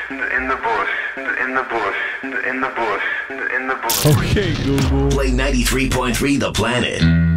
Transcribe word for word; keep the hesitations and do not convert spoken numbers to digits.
in the bush, in the bush, in the bush, in the bush. Okay, Google. Play ninety-three point three The Planet.